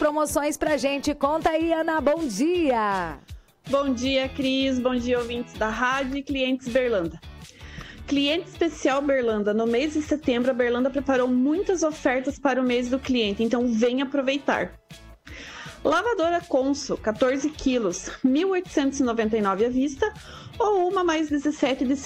promoções pra gente. Conta aí, Ana, bom dia. Bom dia, Cris. Bom dia, ouvintes da rádio e clientes Berlanda. Cliente especial Berlanda. No mês de setembro, a Berlanda preparou muitas ofertas para o mês do cliente, então vem aproveitar. Lavadora Consul, 14 quilos, R$ 1.899 à vista, ou uma mais 17 de R$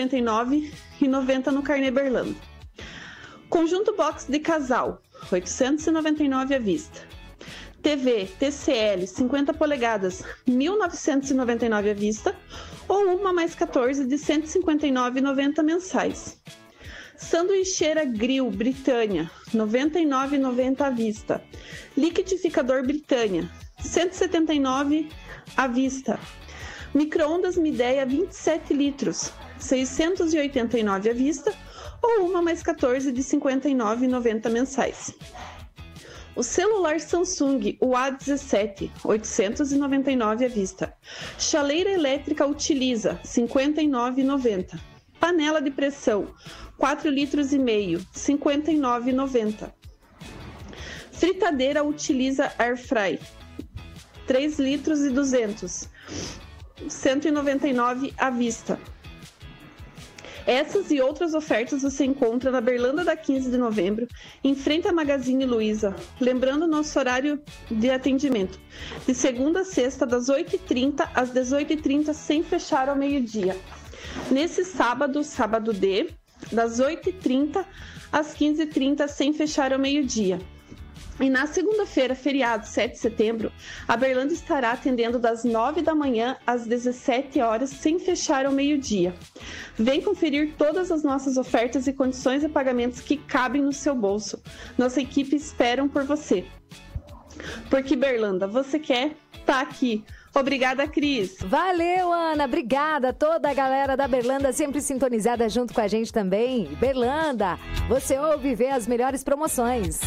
149,90 no Carnê Berlanda. Conjunto box de casal, R$ 899 à vista. TV TCL 50 polegadas, R$ 1.999 à vista, ou uma mais 14 de R$ 159,90 mensais. Sanduicheira Grill Britânia, R$ 99,90 à vista. Liquidificador Britânia, R$ 179 à vista. Micro-ondas Midea 27 litros, R$ 689 à vista, ou uma mais 14 de R$ 59,90 mensais. O celular Samsung, o A17, R$ 899 à vista. Chaleira elétrica Utiliza, R$ 59,90. Panela de pressão, 4 litros e meio, R$ 59,90. Fritadeira Utiliza Airfry, 3 litros e 200, R$ 199 à vista. Essas e outras ofertas você encontra na Berlanda da 15 de novembro, em frente à Magazine Luiza. Lembrando nosso horário de atendimento, de segunda a sexta, das 8h30 às 18h30, sem fechar ao meio-dia. Nesse sábado, sábado D, das 8h30 às 15h30, sem fechar ao meio-dia. E na segunda-feira, feriado, 7 de setembro, a Berlanda estará atendendo das 9 da manhã às 17 horas, sem fechar ao meio-dia. Vem conferir todas as nossas ofertas e condições de pagamentos que cabem no seu bolso. Nossa equipe espera por você. Porque Berlanda, você quer? Tá aqui. Obrigada, Cris. Valeu, Ana. Obrigada a toda a galera da Berlanda, sempre sintonizada junto com a gente também. Berlanda, você ouve e vê as melhores promoções.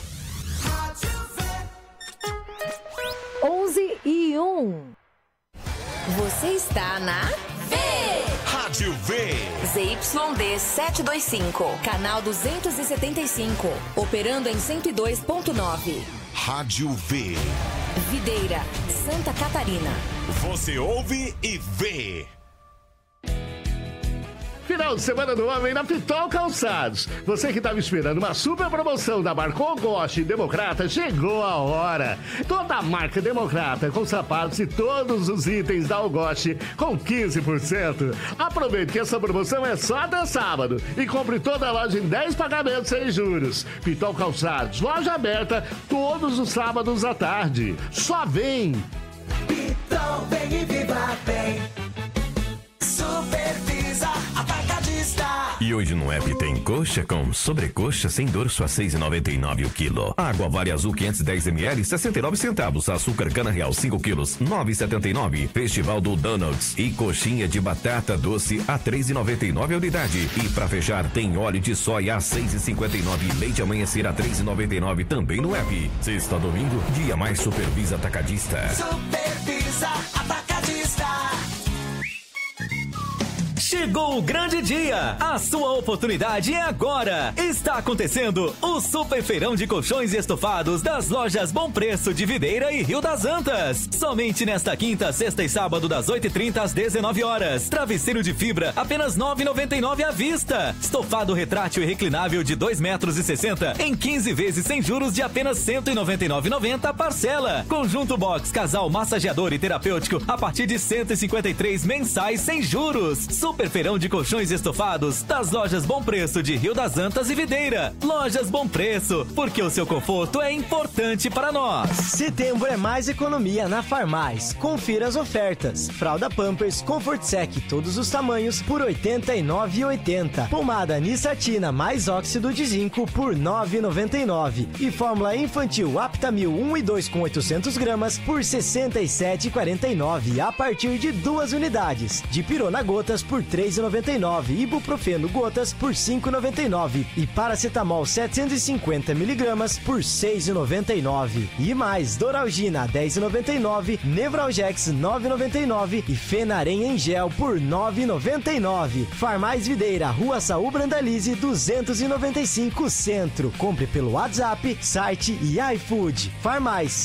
11h01. Você está na Rádio V. ZYD 725, canal 275, operando em 102.9. Rádio V. Videira, Santa Catarina. Você ouve e vê. Final de semana do homem na Pitol Calçados. Você que estava esperando uma super promoção da Marcon Goste Democrata, chegou a hora. Toda a marca Democrata com sapatos e todos os itens da Algoste com 15%. Aproveite que essa promoção é só até sábado e compre toda a loja em 10 pagamentos sem juros. Pitol Calçados, loja aberta todos os sábados à tarde. Só vem! Pitol, vem e viva bem. Supervisa Atacadista. E hoje no app tem coxa com sobrecoxa sem dorso a 6,99 o quilo. Água Vale Azul 510 ml 69 centavos. Açúcar cana real 5 quilos 9,79. Festival do Donuts e coxinha de batata doce a 3,99 a unidade. E pra fechar tem óleo de soia a 6,59. Leite amanhecer a 3,99 também no app. Sexta a domingo, dia mais Supervisa Atacadista. Supervisa Atacadista. Chegou o grande dia! A sua oportunidade é agora! Está acontecendo o Super Feirão de Colchões e Estofados das lojas Bom Preço de Videira e Rio das Antas. Somente nesta quinta, sexta e sábado, das 8h30 às 19 horas. Travesseiro de fibra, apenas R$ 9,99 à vista. Estofado retrátil e reclinável de 2,60 metros em 15 vezes sem juros de apenas R$ 199,90 a parcela. Conjunto box, casal, massageador e terapêutico a partir de R$ 153 mensais sem juros. Super Feirão de Colchões Estofados das lojas Bom Preço de Rio das Antas e Videira. Lojas Bom Preço, porque o seu conforto é importante para nós. Setembro é mais economia na Farmais. Confira as ofertas. Fralda Pampers Comfort Sec, todos os tamanhos, por R$ 89,80. Pomada Nissatina mais óxido de zinco por R$ 9,99. E fórmula infantil Aptamil 1 e 2 com 800 gramas por R$ 67,49. A partir de 2 unidades. Dipirona gotas por R$ 3,99. Ibuprofeno gotas por R$ 5,99. E paracetamol 750 miligramas por R$ 6,99. E mais Doralgina a R$ 10,99. Nevralgex R$ 9,99. E Fenarem em gel por R$ 9,99. Farmais Videira, Rua Saul Brandalize 295 Centro. Compre pelo WhatsApp, site e iFood. Farmais.